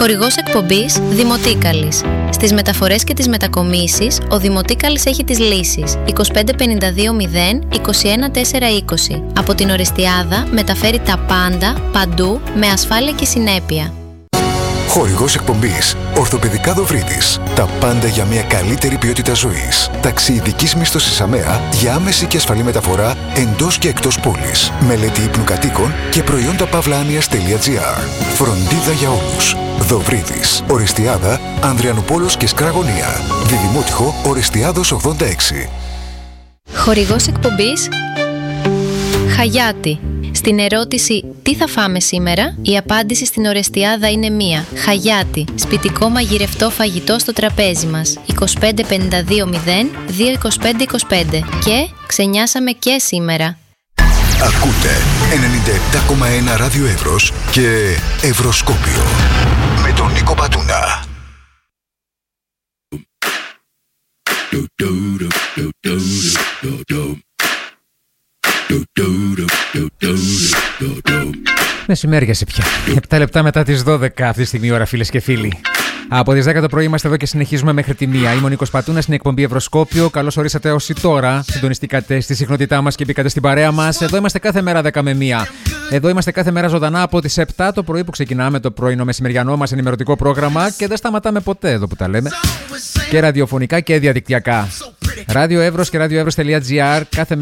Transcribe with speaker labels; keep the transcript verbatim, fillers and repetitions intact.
Speaker 1: Χορηγός εκπομπής Δημοτίκαλης. Στις μεταφορές και τις μετακομίσεις, ο Δημοτίκαλης έχει τις λύσεις είκοσι πέντε πενήντα δύο μηδέν είκοσι ένα τέσσερα είκοσι. Από την Ορεστιάδα μεταφέρει τα πάντα, παντού, με ασφάλεια και συνέπεια.
Speaker 2: Χορηγός εκπομπής Ορθοπαιδικά Δοβρίτης. Τα πάντα για μια καλύτερη ποιότητα ζωής. Ταξί ειδικής μίσθωσης ΑΜΕΑ για άμεση και ασφαλή μεταφορά εντός και εκτός πόλης. Μελέτη ύπνου κατοίκων και προϊόντα παύλα-άνοιας τελεία τζι άρ. Φροντίδα για όλους. Δοβρίτης. Ορεστιάδα, Ανδριανούπολος και Σκραγωνία. Διδημότυχο Ορεστιάδος ογδόντα έξι.
Speaker 1: Χορηγός εκπομπής Χαγιάτη. Στην ερώτηση «Τι θα φάμε σήμερα?» η απάντηση στην Ορεστιάδα είναι μία. Χαγιάτη. Σπιτικό μαγειρευτό φαγητό στο τραπέζι μας. είκοσι πέντε πενήντα δύο μηδέν δύο είκοσι πέντε είκοσι πέντε. Και ξενιάσαμε και σήμερα.
Speaker 2: Ακούτε ενενήντα επτά κόμμα ένα Ράδιο Εύρος και Ευρωσκόπιο με τον Νίκο Πατούνα.
Speaker 3: Μεσημέριασε πια. επτά λεπτά μετά τις δώδεκα αυτή τη στιγμή ώρα, φίλες και φίλοι. Από τις δέκα το πρωί είμαστε εδώ και συνεχίζουμε μέχρι τη μία. Είμαι ο Νίκος Πατούνας, στην εκπομπή Ευρωσκόπιο. Καλώς ορίσατε όσοι τώρα συντονιστήκατε στη συχνότητά μας και μπήκατε στην παρέα μας. Εδώ είμαστε κάθε μέρα δέκα με μία. Εδώ είμαστε κάθε μέρα ζωντανά από τις επτά το πρωί που ξεκινάμε το πρωινό μεσημεριανό μας ενημερωτικό πρόγραμμα και δεν σταματάμε ποτέ εδώ που τα λέμε. Και ραδιοφωνικά και διαδικτυακά. Ράδιο Εύρος και ράδιο εύρος τελεία τζι άρ κάθε